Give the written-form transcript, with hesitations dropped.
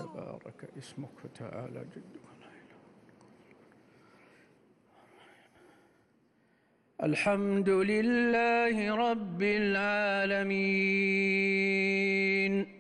تبارك اسمك وتعالى جدك. الحمد لله رب العالمين